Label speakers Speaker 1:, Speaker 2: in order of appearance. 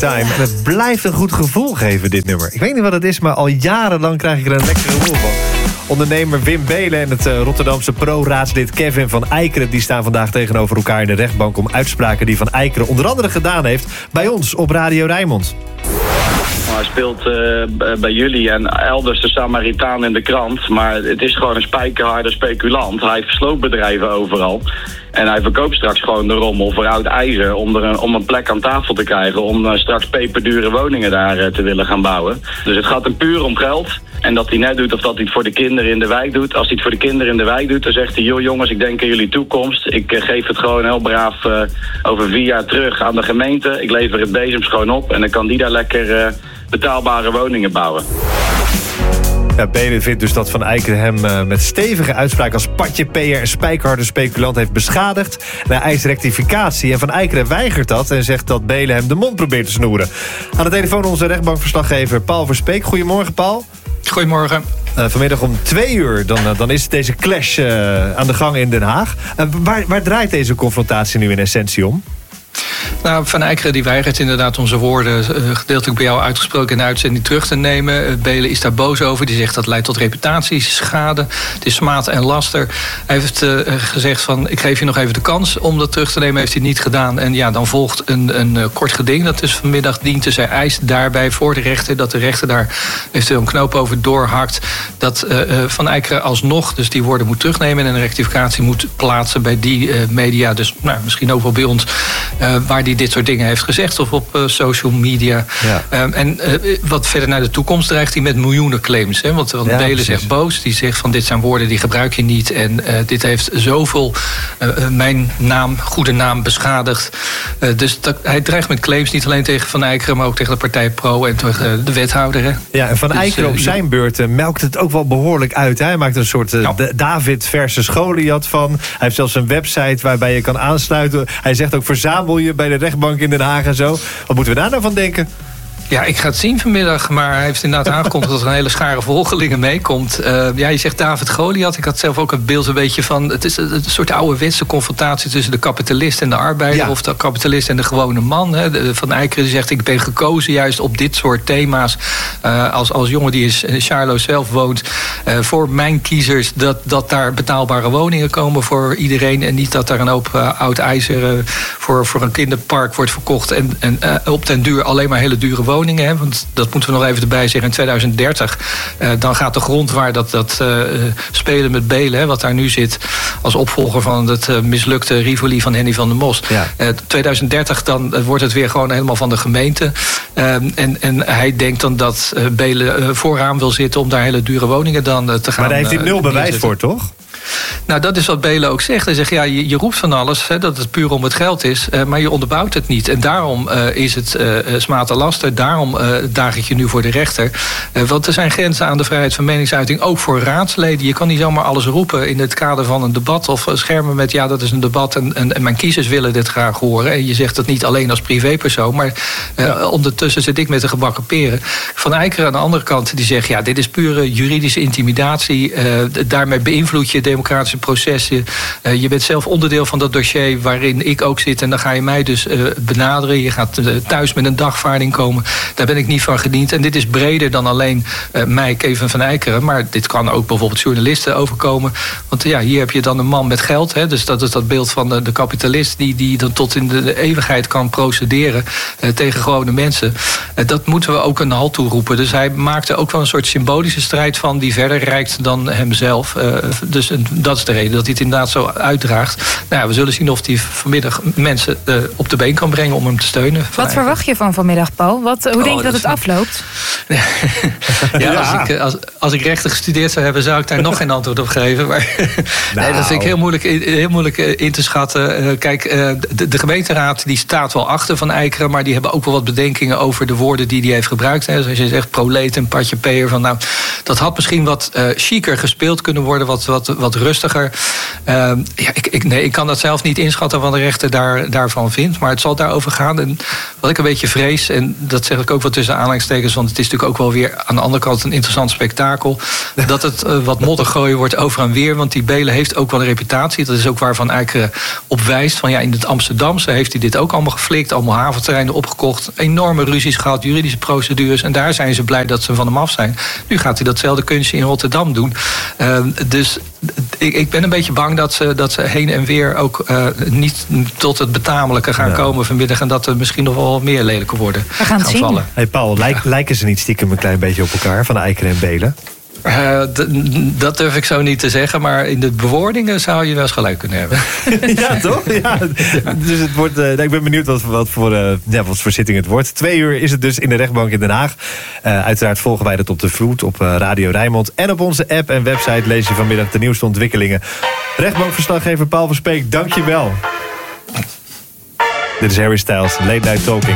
Speaker 1: Time. En het blijft een goed gevoel geven, dit nummer. Ik weet niet wat het is, maar al jarenlang krijg ik er een lekker gevoel van. Ondernemer Wim Beelen en het Rotterdamse pro-raadslid Kevin van Eikeren... die staan vandaag tegenover elkaar in de rechtbank... om uitspraken die Van Eikeren onder andere gedaan heeft... bij ons op Radio Rijnmond.
Speaker 2: Hij speelt bij jullie en elders de Samaritaan in de krant. Maar het is gewoon een spijkerharde speculant. Hij heeft sloopbedrijven overal. En hij verkoopt straks gewoon de rommel voor oud ijzer... om een plek aan tafel te krijgen... om straks peperdure woningen daar te willen gaan bouwen. Dus het gaat hem puur om geld. En dat hij net doet of dat hij het voor de kinderen in de wijk doet. Als hij het voor de kinderen in de wijk doet, dan zegt hij... joh jongens, ik denk aan jullie toekomst. Ik geef het gewoon heel braaf over 4 jaar terug aan de gemeente. Ik lever het bezemschoon op en dan kan die daar lekker betaalbare woningen bouwen.
Speaker 1: Ja, Beelen vindt dus dat Van Eikeren hem met stevige uitspraak als patjepeer en spijkerharde speculant heeft beschadigd. En hij eist rectificatie. En Van Eikeren weigert dat en zegt dat Beelen hem de mond probeert te snoeren. Aan de telefoon onze rechtbankverslaggever Paul Verspeek. Goedemorgen, Paul.
Speaker 3: Goedemorgen.
Speaker 1: Vanmiddag om 2:00, dan is deze clash aan de gang in Den Haag. Waar draait deze confrontatie nu in essentie om?
Speaker 3: Nou, Van Eikeren die weigert inderdaad om zijn woorden gedeeltelijk bij jou uitgesproken in de uitzending terug te nemen. Beelen is daar boos over. Die zegt dat leidt tot reputatieschade. Het is smaad en laster. Hij heeft gezegd van ik geef je nog even de kans om dat terug te nemen. Heeft hij niet gedaan. En ja, dan volgt een kort geding. Dat is vanmiddag dient. Dus hij eist daarbij voor de rechter dat de rechter daar eventueel een knoop over doorhakt. Dat Van Eikeren alsnog dus die woorden moet terugnemen en een rectificatie moet plaatsen bij die media. Dus misschien ook wel bij ons. Waar hij dit soort dingen heeft gezegd of op social media. Ja. En wat verder naar de toekomst dreigt hij met miljoenen claims. Hè? Want Beelen zegt boos. Die zegt van dit zijn woorden die gebruik je niet. En dit heeft zoveel mijn goede naam beschadigd. Dus hij dreigt met claims niet alleen tegen Van Eikeren... maar ook tegen de partij Pro en tegen de wethouder. Hè?
Speaker 1: Ja, en Van Eikeren op zijn beurt melkt het ook wel behoorlijk uit. Hè? Hij maakt een soort David versus Goliath van. Hij heeft zelfs een website waarbij je kan aansluiten. Hij zegt ook verzamel je bij de rechtbank in Den Haag en zo. Wat moeten we daar nou van denken?
Speaker 3: Ja, ik ga het zien vanmiddag, maar hij heeft inderdaad aangekondigd dat er een hele schare volgelingen meekomt. Je zegt David Goliath. Ik had zelf ook het beeld een beetje van... Het is een soort ouderwetse confrontatie tussen de kapitalist en de arbeider... Ja. Of de kapitalist en de gewone man. Hè. Van Eikeren zegt, ik ben gekozen juist op dit soort thema's... als jongen die in Charlo zelf woont... voor mijn kiezers dat daar betaalbare woningen komen voor iedereen... en niet dat daar een hoop oud ijzer voor een kinderpark wordt verkocht... en op den duur alleen maar hele dure woningen. Hè, want dat moeten we nog even erbij zeggen. In 2030, dan gaat de grondwaarde dat spelen met Beelen... Hè, wat daar nu zit als opvolger van het mislukte Rivoli van Henny van der Most. Ja. 2030, dan wordt het weer gewoon helemaal van de gemeente. En hij denkt dan dat Beelen vooraan wil zitten... om daar hele dure woningen dan te gaan.
Speaker 1: Maar daar heeft hij 0 bewijs voor, toch?
Speaker 3: Nou, dat is wat Beelen ook zegt. Hij zegt, ja, je roept van alles, hè, dat het puur om het geld is... maar je onderbouwt het niet. En daarom is het smaad en laster. Daarom daag ik je nu voor de rechter. Want er zijn grenzen aan de vrijheid van meningsuiting... ook voor raadsleden. Je kan niet zomaar alles roepen in het kader van een debat... of schermen met, ja, dat is een debat en mijn kiezers willen dit graag horen. En je zegt dat niet alleen als privépersoon... maar ondertussen zit ik met de gebakken peren. Van Eikeren aan de andere kant, die zegt... ja, dit is pure juridische intimidatie. Daarmee beïnvloed je democratische processen. Je bent zelf onderdeel van dat dossier waarin ik ook zit... en dan ga je mij dus benaderen. Je gaat thuis met een dagvaarding komen. Daar ben ik niet van gediend. En dit is breder dan alleen mij, Kevin van Eikeren... maar dit kan ook bijvoorbeeld journalisten overkomen. Want ja, hier heb je dan een man met geld. Hè, dus dat is dat beeld van de kapitalist... die dan tot in de eeuwigheid kan procederen tegen gewone mensen. Dat moeten we ook een halt toeroepen. Dus hij maakte ook wel een soort symbolische strijd van... die verder reikt dan hemzelf. Dus dat is de reden dat hij het inderdaad zo uitdraagt. Nou ja, we zullen zien of hij vanmiddag mensen op de been kan brengen om hem te steunen.
Speaker 4: Wat verwacht je van vanmiddag, Paul? Hoe denk je dat het afloopt?
Speaker 3: Als ik rechten gestudeerd zou hebben, zou ik daar nog geen antwoord op geven. Maar nee, dat vind ik heel moeilijk in te schatten. Kijk, de gemeenteraad die staat wel achter Van Eikeren, maar die hebben ook wel wat bedenkingen over de woorden die hij heeft gebruikt. Hè. Zoals je zegt, proleet en patjepeer. Dat had misschien wat chiquer gespeeld kunnen worden, wat wat rustiger. Ik kan dat zelf niet inschatten wat de rechter daarvan vindt. Maar het zal daarover gaan. En wat ik een beetje vrees, en dat zeg ik ook wel tussen aanhalingstekens, want het is natuurlijk ook wel weer aan de andere kant een interessant spektakel, dat het wat modder gooien wordt over en weer. Want die Beelen heeft ook wel een reputatie. Dat is ook waar Van Eikeren op wijst. Van in het Amsterdamse heeft hij dit ook allemaal geflikt. Allemaal haventerreinen opgekocht. Enorme ruzies gehad, juridische procedures. En daar zijn ze blij dat ze van hem af zijn. Nu gaat hij datzelfde kunstje in Rotterdam doen. Dus ik ben een beetje bang dat ze heen en weer ook niet tot het betamelijke gaan komen vanmiddag. En dat er misschien nog wel meer lelijker worden.
Speaker 4: We gaan het zien.
Speaker 3: Vallen.
Speaker 1: Hey Paul, lijken ze niet stiekem een klein beetje op elkaar, Van Eikeren en Beelen?
Speaker 3: Dat durf ik zo niet te zeggen, maar in de bewoordingen zou je wel eens gelijk kunnen hebben.
Speaker 1: Ja, toch? Ja. Dus het wordt, ik ben benieuwd wat voor zitting het wordt. 2 uur is het dus in de rechtbank in Den Haag. Uiteraard volgen wij dat op de vloed, op Radio Rijnmond. En op onze app en website lees je vanmiddag de nieuwste ontwikkelingen. Rechtbankverslaggever Paul Verspeek, dank je wel. Dit is Harry Styles, Late Night Talking.